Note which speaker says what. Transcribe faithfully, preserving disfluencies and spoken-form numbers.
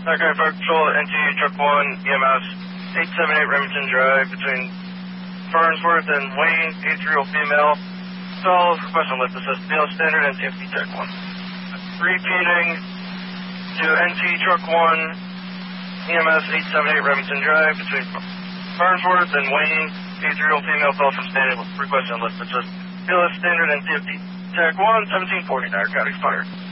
Speaker 1: Okay, Fire Patrol, N T Truck one, E M S, eight seven eight Remington Drive, between Farnsworth and Wayne, eight three zero female. Call, request on lift assist, B L S standard, N T F T Tech one. Repeating to N T Truck one, E M S, eight seven eight Remington Drive, between Farnsworth and Wayne, eight three zero female, call from standard, request on lift assist, B L S standard, N T F T Tech one, seventeen forty, narcotics fired.